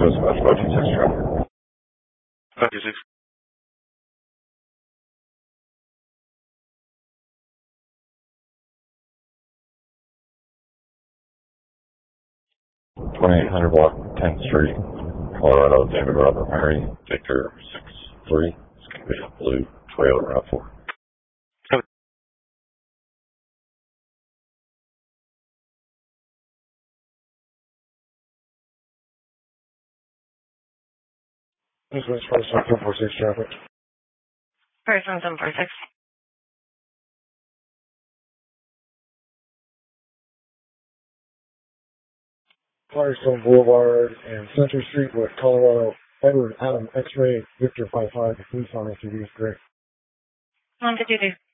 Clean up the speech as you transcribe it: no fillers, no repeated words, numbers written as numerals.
West 526 traffic. 526. $2,800 block 10th Street, Colorado, David Robert Mary, Victor 63. It's going to be a blue Toyota RAV4. This is West 746 traffic. Person 746. Firestone Boulevard and Center Street with Colorado, Edward Adam X-Ray Victor 55, the police on SUV is great. 152.